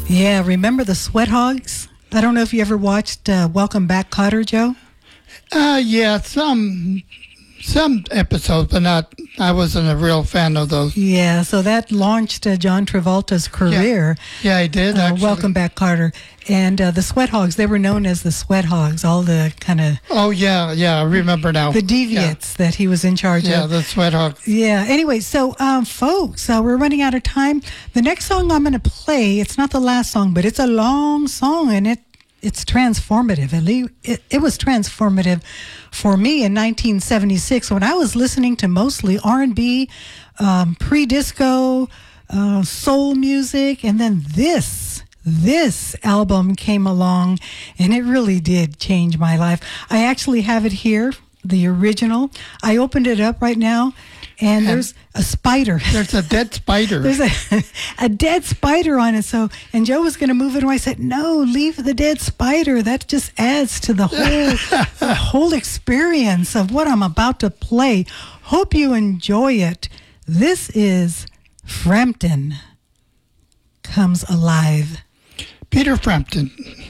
Yeah, remember the Sweat Hogs? I don't know if you ever watched Welcome Back, Kotter, Joe? Yeah, some episodes, but not. I wasn't a real fan of those. Yeah, so that launched John Travolta's career. Yeah, I did. Actually. Welcome Back, Kotter. And the Sweat Hogs, they were known as the Sweat Hogs, all the kind of... Oh, yeah, I remember now. The deviates that he was in charge of. Yeah, the Sweat Hogs. Yeah, anyway, so folks, we're running out of time. The next song I'm going to play, it's not the last song, but it's a long song, and it's transformative. It was transformative for me in 1976 when I was listening to mostly R&B, pre-disco, soul music, and then this album came along, and it really did change my life. I actually have it here, the original. I opened it up right now, and there's a spider. There's a dead spider. There's a dead spider on it. So, and Joe was going to move it away. I said, no, leave the dead spider. That just adds to the whole experience of what I'm about to play. Hope you enjoy it. This is Frampton Comes Alive. Peter Frampton.